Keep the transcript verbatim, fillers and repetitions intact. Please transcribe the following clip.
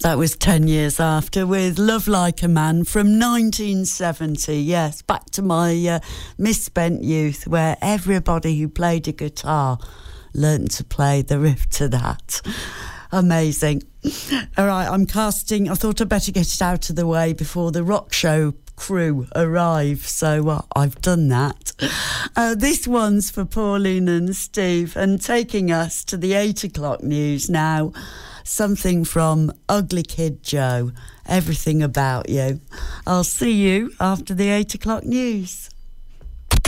That was ten years after with Love Like a Man from nineteen seventy. Yes, back to my uh, misspent youth where everybody who played a guitar learned to play the riff to that. Amazing. All right, I'm casting. I thought I'd better get it out of the way before the rock show crew arrive, so uh, I've done that. Uh, this one's for Pauline and Steve, and taking us to the eight o'clock news now. Something from Ugly Kid Joe, Everything About You. I'll see you after the eight o'clock news.